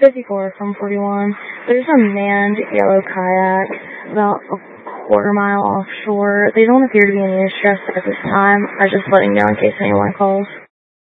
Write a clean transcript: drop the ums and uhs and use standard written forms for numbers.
54 from 41. There's a manned yellow kayak about a quarter-mile offshore. They don't appear to be in any distress at this time. I was just letting you know in case anyone calls.